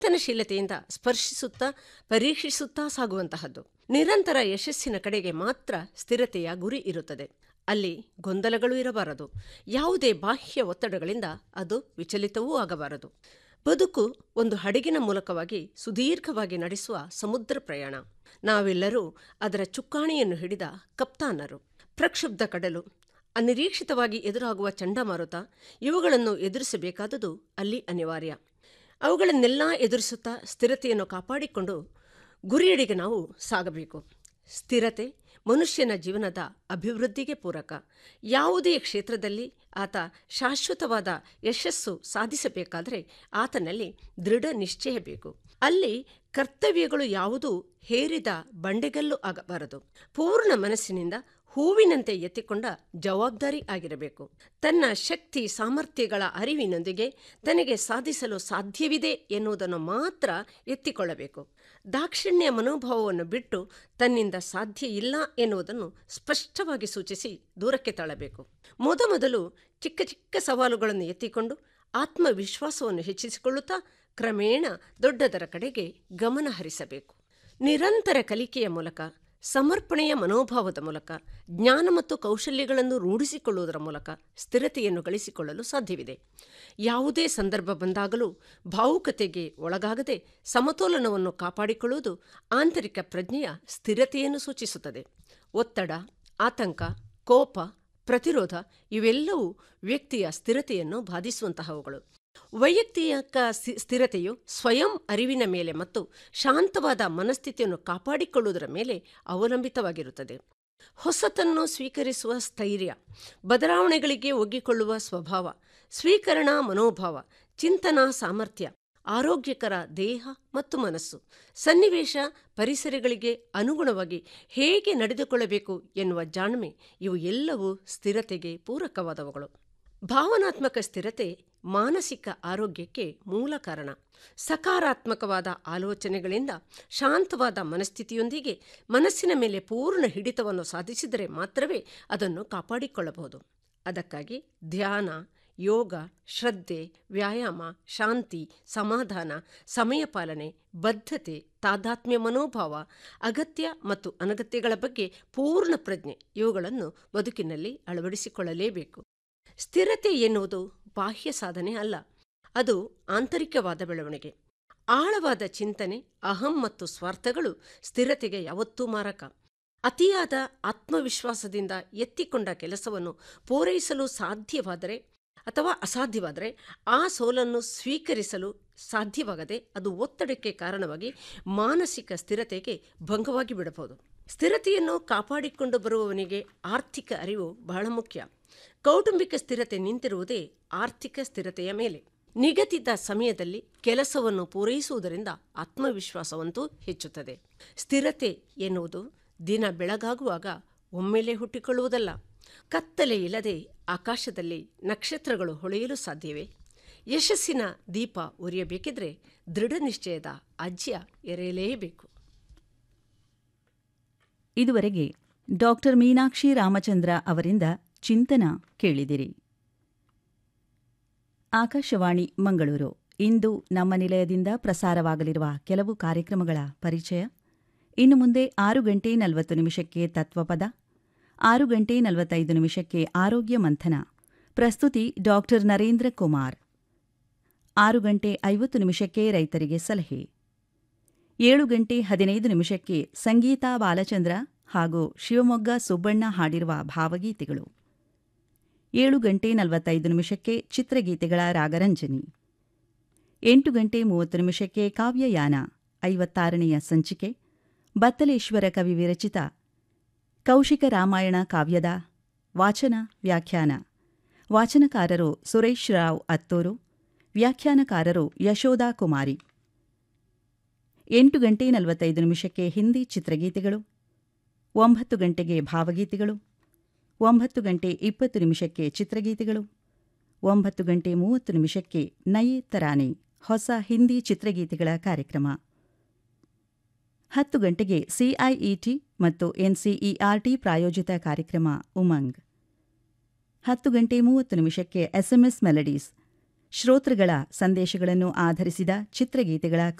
ಚಿಂತನಶೀಲತೆಯಿಂದ ಸ್ಪರ್ಶಿಸುತ್ತಾ ಪರೀಕ್ಷಿಸುತ್ತಾ ಸಾಗುವಂತಹದ್ದು. ನಿರಂತರ ಯಶಸ್ಸಿನ ಕಡೆಗೆ ಮಾತ್ರ ಸ್ಥಿರತೆಯ ಗುರಿ ಇರುತ್ತದೆ. ಅಲ್ಲಿ ಗೊಂದಲಗಳು ಇರಬಾರದು. ಯಾವುದೇ ಬಾಹ್ಯ ಒತ್ತಡಗಳಿಂದ ಅದು ವಿಚಲಿತವೂ ಆಗಬಾರದು. ಬದುಕು ಒಂದು ಹಡಗಿನ ಮೂಲಕವಾಗಿ ಸುದೀರ್ಘವಾಗಿ ನಡೆಸುವ ಸಮುದ್ರ ಪ್ರಯಾಣ. ನಾವೆಲ್ಲರೂ ಅದರ ಚುಕ್ಕಾಣಿಯನ್ನು ಹಿಡಿದ ಕಪ್ತಾನರು. ಪ್ರಕ್ಷುಬ್ಧ ಕಡಲು, ಅನಿರೀಕ್ಷಿತವಾಗಿ ಎದುರಾಗುವ ಚಂಡಮಾರುತ, ಇವುಗಳನ್ನು ಎದುರಿಸಬೇಕಾದುದು ಅಲ್ಲಿ ಅನಿವಾರ್ಯ. ಅವುಗಳನ್ನೆಲ್ಲ ಎದುರಿಸುತ್ತಾ ಸ್ಥಿರತೆಯನ್ನು ಕಾಪಾಡಿಕೊಂಡು ಗುರಿಯೆಡೆಗೆ ನಾವು ಸಾಗಬೇಕು. ಸ್ಥಿರತೆ ಮನುಷ್ಯನ ಜೀವನದ ಅಭಿವೃದ್ಧಿಗೆ ಪೂರಕ. ಯಾವುದೇ ಕ್ಷೇತ್ರದಲ್ಲಿ ಆತ ಶಾಶ್ವತವಾದ ಯಶಸ್ಸು ಸಾಧಿಸಬೇಕಾದರೆ ಆತನಲ್ಲಿ ದೃಢ ನಿಶ್ಚಯ ಬೇಕು. ಅಲ್ಲಿ ಕರ್ತವ್ಯಗಳು ಯಾವುದೂ ಹೇರಿದ ಬಂಡೆಗಲ್ಲು ಆಗಬಾರದು. ಪೂರ್ಣ ಮನಸ್ಸಿನಿಂದ ಹೂವಿನಂತೆ ಎತ್ತಿಕೊಂಡ ಜವಾಬ್ದಾರಿ ಆಗಿರಬೇಕು. ತನ್ನ ಶಕ್ತಿ ಸಾಮರ್ಥ್ಯಗಳ ಅರಿವಿನೊಂದಿಗೆ ತನಗೆ ಸಾಧಿಸಲು ಸಾಧ್ಯವಿದೆ ಎನ್ನುವುದನ್ನು ಮಾತ್ರ ಎತ್ತಿಕೊಳ್ಳಬೇಕು. ದಾಕ್ಷಿಣ್ಯ ಮನೋಭಾವವನ್ನು ಬಿಟ್ಟು ತನ್ನಿಂದ ಸಾಧ್ಯ ಇಲ್ಲ ಎನ್ನುವುದನ್ನು ಸ್ಪಷ್ಟವಾಗಿ ಸೂಚಿಸಿ ದೂರಕ್ಕೆ ತಳ್ಳಬೇಕು. ಮೊದಮೊದಲು ಚಿಕ್ಕ ಚಿಕ್ಕ ಸವಾಲುಗಳನ್ನು ಎತ್ತಿಕೊಂಡು ಆತ್ಮವಿಶ್ವಾಸವನ್ನು ಹೆಚ್ಚಿಸಿಕೊಳ್ಳುತ್ತಾ ಕ್ರಮೇಣ ದೊಡ್ಡದರ ಕಡೆಗೆ ಗಮನ ಹರಿಸಬೇಕು. ನಿರಂತರ ಕಲಿಕೆಯ ಮೂಲಕ, ಸಮರ್ಪಣೆಯ ಮನೋಭಾವದ ಮೂಲಕ, ಜ್ಞಾನ ಮತ್ತು ಕೌಶಲ್ಯಗಳನ್ನು ರೂಢಿಸಿಕೊಳ್ಳುವುದರ ಮೂಲಕ ಸ್ಥಿರತೆಯನ್ನು ಗಳಿಸಿಕೊಳ್ಳಲು ಸಾಧ್ಯವಿದೆ. ಯಾವುದೇ ಸಂದರ್ಭ ಬಂದಾಗಲೂ ಭಾವುಕತೆಗೆ ಒಳಗಾಗದೆ ಸಮತೋಲನವನ್ನು ಕಾಪಾಡಿಕೊಳ್ಳುವುದು ಆಂತರಿಕ ಪ್ರಜ್ಞೆಯ ಸ್ಥಿರತೆಯನ್ನು ಸೂಚಿಸುತ್ತದೆ. ಒತ್ತಡ, ಆತಂಕ, ಕೋಪ, ಪ್ರತಿರೋಧ ಇವೆಲ್ಲವೂ ವ್ಯಕ್ತಿಯ ಸ್ಥಿರತೆಯನ್ನು ಬಾಧಿಸುವಂತಹವುಗಳು. ವೈಯಕ್ತಿಕ ಸ್ಥಿರತೆಯು ಸ್ವಯಂ ಅರಿವಿನ ಮೇಲೆ ಮತ್ತು ಶಾಂತವಾದ ಮನಸ್ಥಿತಿಯನ್ನು ಕಾಪಾಡಿಕೊಳ್ಳುವುದರ ಮೇಲೆ ಅವಲಂಬಿತವಾಗಿರುತ್ತದೆ. ಹೊಸತನ್ನು ಸ್ವೀಕರಿಸುವ ಸ್ಥೈರ್ಯ, ಬದಲಾವಣೆಗಳಿಗೆ ಒಗ್ಗಿಕೊಳ್ಳುವ ಸ್ವಭಾವ, ಸ್ವೀಕರಣಾ ಮನೋಭಾವ, ಚಿಂತನಾ ಸಾಮರ್ಥ್ಯ, ಆರೋಗ್ಯಕರ ದೇಹ ಮತ್ತು ಮನಸ್ಸು, ಸನ್ನಿವೇಶ ಪರಿಸರಗಳಿಗೆ ಅನುಗುಣವಾಗಿ ಹೇಗೆ ನಡೆದುಕೊಳ್ಳಬೇಕು ಎನ್ನುವ ಜಾಣ್ಮೆ, ಇವು ಎಲ್ಲವೂ ಸ್ಥಿರತೆಗೆ ಪೂರಕವಾದವುಗಳು. ಭಾವನಾತ್ಮಕ ಸ್ಥಿರತೆ ಮಾನಸಿಕ ಆರೋಗ್ಯಕ್ಕೆ ಮೂಲ ಕಾರಣ. ಸಕಾರಾತ್ಮಕವಾದ ಆಲೋಚನೆಗಳಿಂದ ಶಾಂತವಾದ ಮನಸ್ಥಿತಿಯೊಂದಿಗೆ ಮನಸ್ಸಿನ ಮೇಲೆ ಪೂರ್ಣ ಹಿಡಿತವನ್ನು ಸಾಧಿಸಿದರೆ ಮಾತ್ರವೇ ಅದನ್ನು ಕಾಪಾಡಿಕೊಳ್ಳಬಹುದು. ಅದಕ್ಕಾಗಿ ಧ್ಯಾನ, ಯೋಗ, ಶ್ರದ್ಧೆ, ವ್ಯಾಯಾಮ, ಶಾಂತಿ, ಸಮಾಧಾನ, ಸಮಯ ಪಾಲನೆ, ಬದ್ಧತೆ, ತಾದಾತ್ಮ್ಯ ಮನೋಭಾವ, ಅಗತ್ಯ ಮತ್ತು ಅನಗತ್ಯಗಳ ಬಗ್ಗೆ ಪೂರ್ಣ ಪ್ರಜ್ಞೆ ಇವುಗಳನ್ನು ಬದುಕಿನಲ್ಲಿ ಅಳವಡಿಸಿಕೊಳ್ಳಲೇಬೇಕು. ಸ್ಥಿರತೆ ಎನ್ನುವುದು ಬಾಹ್ಯ ಸಾಧನೆ ಅಲ್ಲ, ಅದು ಆಂತರಿಕವಾದ ಬೆಳವಣಿಗೆ. ಆಳವಾದ ಚಿಂತನೆ, ಅಹಂ ಮತ್ತು ಸ್ವಾರ್ಥಗಳು ಸ್ಥಿರತೆಗೆ ಯಾವತ್ತೂ ಮಾರಕ. ಅತಿಯಾದ ಆತ್ಮವಿಶ್ವಾಸದಿಂದ ಎತ್ತಿಕೊಂಡ ಕೆಲಸವನ್ನು ಪೂರೈಸಲು ಸಾಧ್ಯವಾದರೆ ಅಥವಾ ಅಸಾಧ್ಯವಾದರೆ ಆ ಸೋಲನ್ನು ಸ್ವೀಕರಿಸಲು ಸಾಧ್ಯವಾಗದೆ ಅದು ಒತ್ತಡಕ್ಕೆ ಕಾರಣವಾಗಿ ಮಾನಸಿಕ ಸ್ಥಿರತೆಗೆ ಭಂಗವಾಗಿ ಬಿಡಬಹುದು. ಸ್ಥಿರತೆಯನ್ನು ಕಾಪಾಡಿಕೊಂಡು ಬರುವವನಿಗೆ ಆರ್ಥಿಕ ಅರಿವು ಬಹಳ ಮುಖ್ಯ. ಕೌಟುಂಬಿಕ ಸ್ಥಿರತೆ ನಿಂತಿರುವುದೇ ಆರ್ಥಿಕ ಸ್ಥಿರತೆಯ ಮೇಲೆ. ನಿಗದಿತ ಸಮಯದಲ್ಲಿ ಕೆಲಸವನ್ನು ಪೂರೈಸುವುದರಿಂದ ಆತ್ಮವಿಶ್ವಾಸವಂತೂ ಹೆಚ್ಚುತ್ತದೆ. ಸ್ಥಿರತೆ ಎನ್ನುವುದು ದಿನ ಬೆಳಗಾಗುವಾಗ ಒಮ್ಮೆಲೆ ಹುಟ್ಟಿಕೊಳ್ಳುವುದಲ್ಲ. ಕತ್ತಲೆ ಇಲ್ಲದೆ ಆಕಾಶದಲ್ಲಿ ನಕ್ಷತ್ರಗಳು ಹೊಳೆಯಲು ಸಾಧ್ಯವೇ? ಯಶಸ್ಸಿನ ದೀಪ ಉರಿಯಬೇಕಿದ್ರೆ ದೃಢ ನಿಶ್ಚಯದ ಅಜ್ಯ ಎರೆಯಲೇಬೇಕು. ಇದುವರೆಗೆ ಡಾಕ್ಟರ್ ಮೀನಾಕ್ಷಿ ರಾಮಚಂದ್ರ ಅವರಿಂದ ಚಿಂತನ ಕೇಳಿದಿರಿ. ಆಕಾಶವಾಣಿ ಮಂಗಳೂರು. ಇಂದು ನಮ್ಮ ನಿಲಯದಿಂದ ಪ್ರಸಾರವಾಗಲಿರುವ ಕೆಲವು ಕಾರ್ಯಕ್ರಮಗಳ ಪರಿಚಯ. ಇನ್ನು ಮುಂದೆ 6:40 ತತ್ವಪದ, 6:45 ಆರೋಗ್ಯ ಮಂಥನ. ಪ್ರಸ್ತುತಿ ಡಾಕ್ಟರ್ ನರೇಂದ್ರ ಕುಮಾರ್. 6:50 ರೈತರಿಗೆ ಸಲಹೆ. 7:15 ಸಂಗೀತಾ ಬಾಲಚಂದ್ರ ಹಾಗೂ ಶಿವಮೊಗ್ಗ ಸುಬ್ಬಣ್ಣ ಹಾಡಿರುವ ಭಾವಗೀತೆಗಳು. 7:45 ಚಿತ್ರಗೀತೆಗಳ ರಾಗರಂಜನಿ. 8:30 ಕಾವ್ಯಯಾನ 56ನೆಯ ಸಂಚಿಕೆ. ಬತ್ತಲೇಶ್ವರ ಕವಿ ವಿರಚಿತ ಕೌಶಿಕ ರಾಮಾಯಣ ಕಾವ್ಯದ ವಾಚನ ವ್ಯಾಖ್ಯಾನ. ವಾಚನಕಾರರು ಸುರೇಶ್ ರಾವ್ ಅತ್ತೂರು, ವ್ಯಾಖ್ಯಾನಕಾರರು ಯಶೋದಾ ಕುಮಾರಿ. 8:45 ಹಿಂದಿ ಚಿತ್ರಗೀತೆಗಳು. 9 ಗಂಟೆಗೆ ಭಾವಗೀತೆಗಳು. 9:20 ಚಿತ್ರಗೀತೆಗಳು. 9:30 ನಯೇ ತರಾನೆ ಹೊಸ ಹಿಂದಿ ಚಿತ್ರಗೀತೆಗಳ ಕಾರ್ಯಕ್ರಮ. 10 ಗಂಟೆಗೆ ಸಿಐಇಟಿ ಮತ್ತು ಎನ್ಸಿಇಆರ್ಟಿ ಪ್ರಾಯೋಜಿತ ಕಾರ್ಯಕ್ರಮ ಉಮಂಗ್. 10:30 ಎಸ್ಎಂಎಸ್ ಮೆಲಡೀಸ್ ಶ್ರೋತೃಗಳ ಸಂದೇಶಗಳನ್ನು ಆಧರಿಸಿದ ಚಿತ್ರಗೀತೆಗಳ